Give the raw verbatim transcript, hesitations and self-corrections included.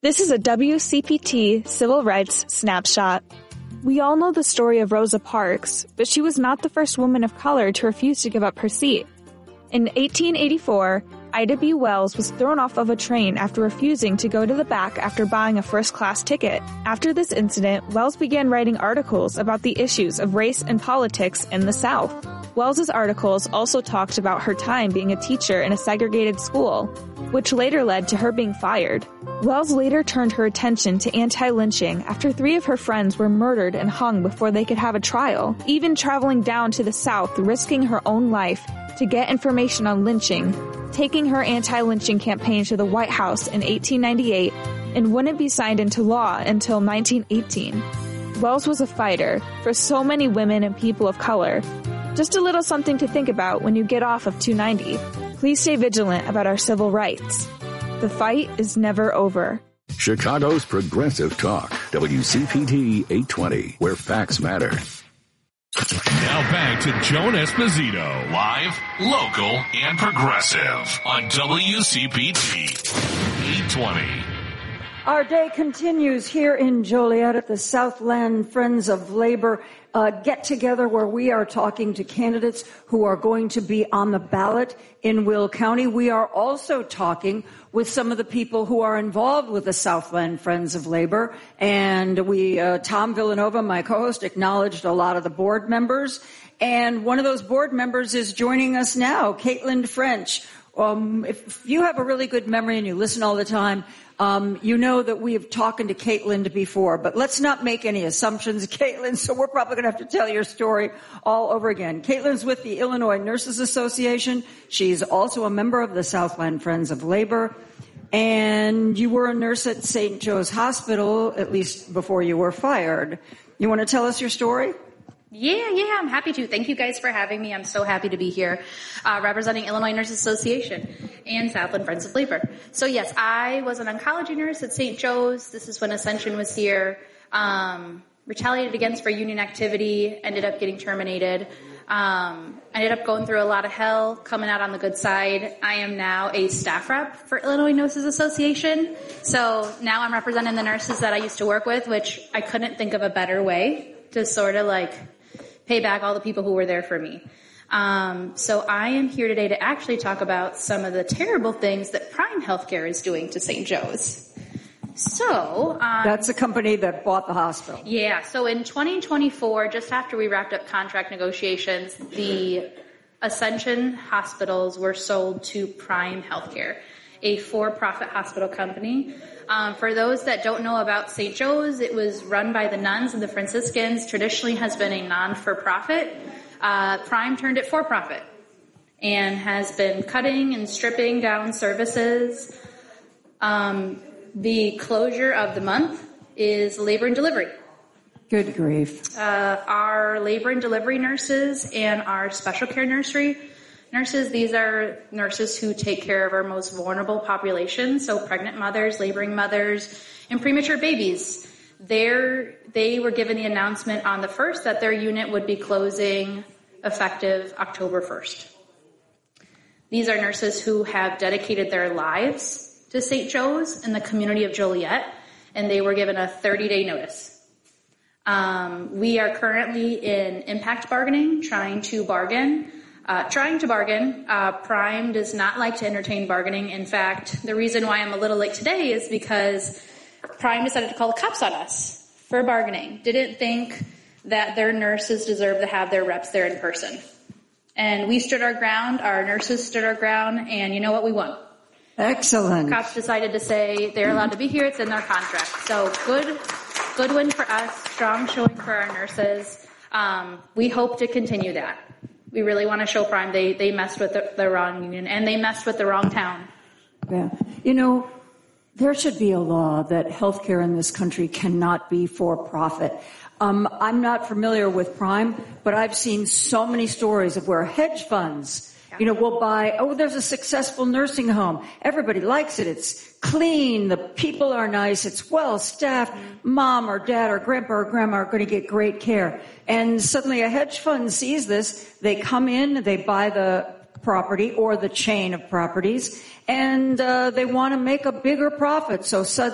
This is a W C P T Civil Rights Snapshot. We all know the story of Rosa Parks, but she was not the first woman of color to refuse to give up her seat. In eighteen eighty-four, Ida B. Wells was thrown off of a train after refusing to go to the back after buying a first-class ticket. After this incident, Wells began writing articles about the issues of race and politics in the South. Wells's articles also talked about her time being a teacher in a segregated school, which later led to her being fired. Wells later turned her attention to anti-lynching after three of her friends were murdered and hung before they could have a trial, even traveling down to the South, risking her own life to get information on lynching, taking her anti-lynching campaign to the White House in eighteen ninety-eight, and wouldn't be signed into law until nineteen eighteen. Wells was a fighter for so many women and people of color. Just a little something to think about when you get off of two ninety. Please stay vigilant about our civil rights. The fight is never over. Chicago's Progressive Talk, W C P T eight twenty, where facts matter. Now back to Joan Esposito, live, local, and progressive on W C P T eight twenty. Our day continues here in Joliet at the Southland Friends of Labor uh, get-together where we are talking to candidates who are going to be on the ballot in Will County. We are also talking with some of the people who are involved with the Southland Friends of Labor. And we, uh, Tom Villanova, my co-host, acknowledged a lot of the board members. And one of those board members is joining us now, Caitlin French. Um, if you have a really good memory and you listen all the time, um, you know that we have talked to Caitlin before, but let's not make any assumptions, Caitlin, so we're probably going to have to tell your story all over again. Caitlin's with the Illinois Nurses Association. She's also a member of the Southland Friends of Labor. And you were a nurse at Saint Joe's Hospital, at least before you were fired. You want to tell us your story? Yeah, yeah, I'm happy to. Thank you guys for having me. I'm so happy to be here uh, representing Illinois Nurses Association and Southland Friends of Labor. So yes, I was an oncology nurse at Saint Joe's. This is when Ascension was here. Um, retaliated against for union activity, ended up getting terminated. Um, ended up going through a lot of hell, coming out on the good side. I am now a staff rep for Illinois Nurses Association. So now I'm representing the nurses that I used to work with, which I couldn't think of a better way to sort of like pay back all the people who were there for me. Um, so I am here today to actually talk about some of the terrible things that Prime Healthcare is doing to Saint Joe's. So um, that's the company that bought the hospital. Yeah. So in twenty twenty-four, just after we wrapped up contract negotiations, the Ascension hospitals were sold to Prime Healthcare, a for-profit hospital company. Um, for those that don't know about Saint Joe's, it was run by the nuns and the Franciscans, traditionally has been a non-for-profit. Uh, Prime turned it for-profit and has been cutting and stripping down services. Um, the closure of the month is labor and delivery. Good grief. Uh, our labor and delivery nurses and our special care nursery nurses, these are nurses who take care of our most vulnerable population, so pregnant mothers, laboring mothers, and premature babies. They're, they were given the announcement on the first that their unit would be closing effective October first. These are nurses who have dedicated their lives to Saint Joe's in the community of Joliet, and they were given a thirty-day notice. Um, we are currently in impact bargaining, trying to bargain Uh, trying to bargain. Uh, Prime does not like to entertain bargaining. In fact, the reason why I'm a little late today is because Prime decided to call the cops on us for bargaining. Didn't think that their nurses deserve to have their reps there in person. And we stood our ground, our nurses stood our ground, and you know what? We won. Excellent. Cops decided to say they're allowed to be here. It's in their contract. So good, good win for us. Strong showing for our nurses. Um, we hope to continue that. We really want to show Prime they, they messed with the, the wrong union, and they messed with the wrong town. Yeah. You know, there should be a law that healthcare in this country cannot be for profit. Um, I'm not familiar with Prime, but I've seen so many stories of where hedge funds, you know, will buy, oh, there's a successful nursing home. Everybody likes it. It's clean. The people are nice. It's well staffed. Mom or dad or grandpa or grandma are going to get great care. And suddenly a hedge fund sees this. They come in, they buy the property or the chain of properties, and uh, they want to make a bigger profit. So suddenly